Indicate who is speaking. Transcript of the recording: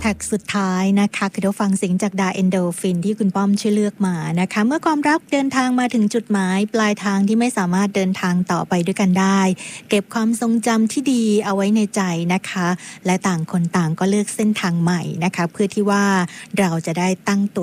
Speaker 1: ท็กสุดท้ายนะคะคือเราฟังเสียงจากดาเอนโดฟินที่คุณป้อมช่วยเลือกมานะคะเมื่อความรักเดินทางมาถึงจุดหมายปลายทางที่ไม่สามารถเดินทางต่อไปด้วยกันได้เก็บความทรงจำที่ดีเอาไว้ในใจนะคะและต่างคนต่างก็เลือกเส้นทางใหม่นะคะเพื่อที่ว่าเราจะได้ตั้งตัว